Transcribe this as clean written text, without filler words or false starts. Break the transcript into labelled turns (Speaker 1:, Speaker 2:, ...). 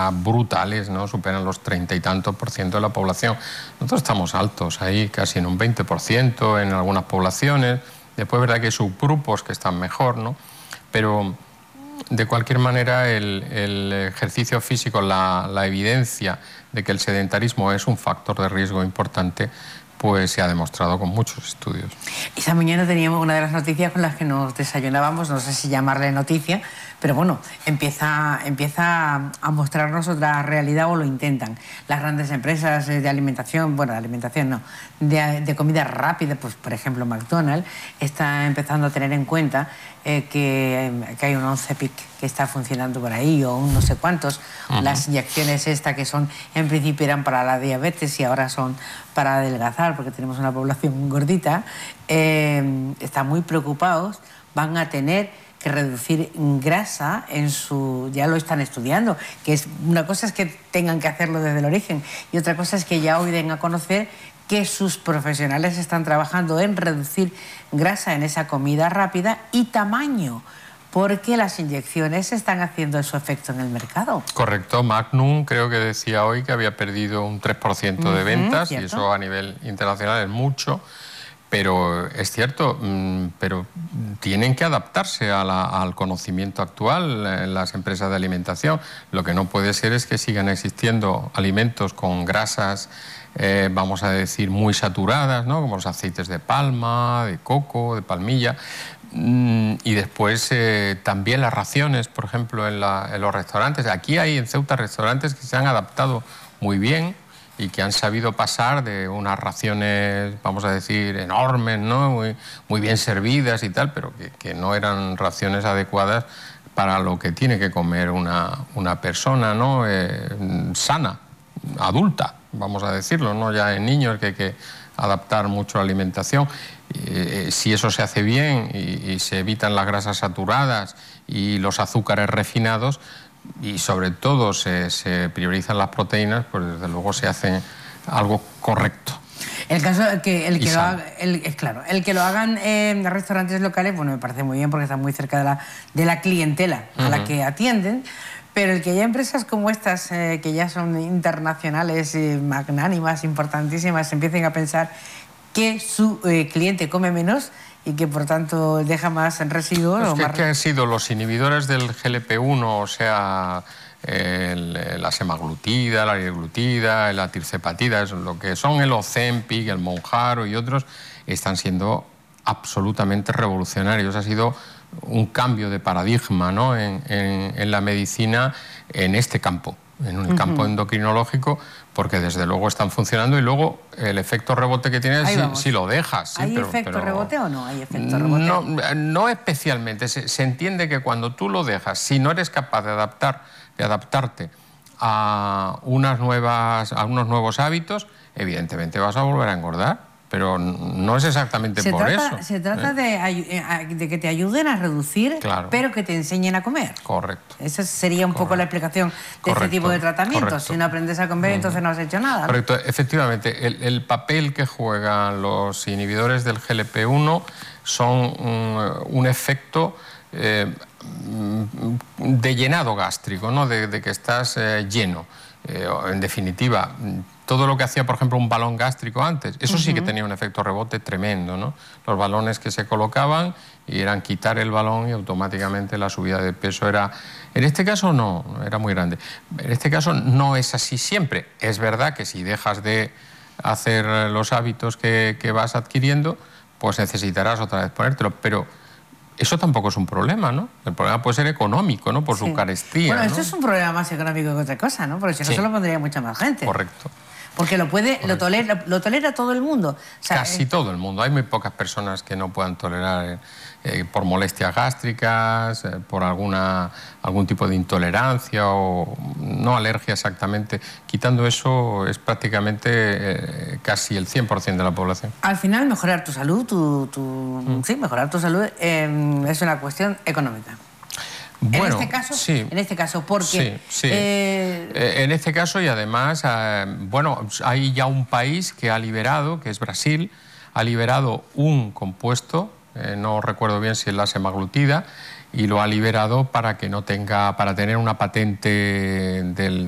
Speaker 1: ya brutales, ¿no? Superan los 30 y tantos % de la población. Nosotros estamos altos ahí, casi en un 20% en algunas poblaciones. Después, verdad que hay subgrupos que están mejor, ¿no? Pero de cualquier manera, el ejercicio físico, la evidencia de que el sedentarismo es un factor de riesgo importante, pues se ha demostrado con muchos estudios.
Speaker 2: Esta mañana teníamos una de las noticias con las que nos desayunábamos, no sé si llamarle noticia, pero bueno, empieza a mostrarnos otra realidad, o lo intentan. Las grandes empresas de alimentación, bueno, de alimentación no, de comida rápida, pues por ejemplo McDonald's, está empezando a tener en cuenta que hay un 11-pic que está funcionando por ahí, o un no sé cuántos. Las inyecciones que son, en principio eran para la diabetes y ahora son para adelgazar, porque tenemos una población muy gordita, están muy preocupados, van a tener que reducir grasa en su... Ya lo están estudiando, que es una cosa es que tengan que hacerlo desde el origen y otra cosa es que ya hoy den a conocer que sus profesionales están trabajando en reducir grasa en esa comida rápida y tamaño, porque las inyecciones están haciendo su efecto en el mercado.
Speaker 1: Correcto. Magnum creo que decía hoy que había perdido un 3% de ventas,
Speaker 2: ¿cierto?
Speaker 1: Y eso a nivel internacional es mucho. Pero es cierto, pero tienen que adaptarse al conocimiento actual en las empresas de alimentación. Lo que no puede ser es que sigan existiendo alimentos con grasas, vamos a decir, muy saturadas, ¿no? Como los aceites de palma, de coco, de palmilla. Y después también las raciones, por ejemplo, en los restaurantes. Aquí hay en Ceuta restaurantes que se han adaptado muy bien y que han sabido pasar de unas raciones, vamos a decir, enormes, ¿no? Muy bien servidas y tal, pero que no eran raciones adecuadas para lo que tiene que comer una persona, ¿no? Sana, adulta, vamos a decirlo, no ya en niños, que hay que adaptar mucho la alimentación. Si eso se hace bien y se evitan las grasas saturadas y los azúcares refinados, y sobre todo se priorizan las proteínas, pues desde luego se hace algo correcto.
Speaker 2: El caso el que lo hagan en restaurantes locales, bueno, me parece muy bien porque están muy cerca de la clientela a la que atienden, pero el que haya empresas como estas, que ya son internacionales, magnánimas, importantísimas, empiecen a pensar que su cliente come menos y que por tanto deja más residuos.
Speaker 1: Pues ¿qué han sido los inhibidores del GLP-1? O sea, la semaglutida, la liraglutida, la tirzepatida, lo que son el Ozempic, el Mounjaro y otros, están siendo absolutamente revolucionarios. Ha sido un cambio de paradigma, ¿no? en la medicina en este campo, en el campo endocrinológico, porque desde luego están funcionando y luego el efecto rebote que tiene si lo dejas. Sí,
Speaker 2: ¿Hay efecto rebote o no hay efecto rebote?
Speaker 1: No especialmente. Se entiende que cuando tú lo dejas, si no eres capaz de adaptarte a unos nuevos hábitos, evidentemente vas a volver a engordar. Pero no es exactamente por eso.
Speaker 2: Se trata de que te ayuden a reducir, claro, pero que te enseñen a comer.
Speaker 1: Correcto.
Speaker 2: Esa sería un poco la explicación de este tipo de tratamientos. Si no aprendes a comer, entonces no has hecho nada, ¿no?
Speaker 1: Correcto. Efectivamente, el papel que juegan los inhibidores del GLP-1 son un efecto de llenado gástrico, ¿no? de que estás lleno. En definitiva, todo lo que hacía, por ejemplo, un balón gástrico antes, eso sí que tenía un efecto rebote tremendo, ¿no? Los balones que se colocaban y eran quitar el balón y automáticamente la subida de peso era... En este caso no, era muy grande. En este caso no es así siempre. Es verdad que si dejas de hacer los hábitos que vas adquiriendo, pues necesitarás otra vez ponértelo, pero... Eso tampoco es un problema, ¿no? El problema puede ser económico, ¿no? Por su carestía.
Speaker 2: Bueno,
Speaker 1: ¿no?
Speaker 2: esto es un problema más económico que otra cosa, ¿no? Porque si no se lo pondría mucha más gente.
Speaker 1: Correcto.
Speaker 2: Porque lo tolera todo el mundo. O sea,
Speaker 1: casi todo el mundo. Hay muy pocas personas que no puedan tolerar por molestias gástricas, por algún tipo de intolerancia o no alergia exactamente. Quitando eso es prácticamente casi el 100% de la población.
Speaker 2: Al final mejorar tu salud, sí, mejorar tu salud es una cuestión económica.
Speaker 1: Bueno,
Speaker 2: en este caso, porque...
Speaker 1: Sí. En este caso, y además, bueno, hay ya un país que ha liberado, que es Brasil, ha liberado un compuesto, no recuerdo bien si es la semaglutida, y lo ha liberado para que no tenga, para tener una patente del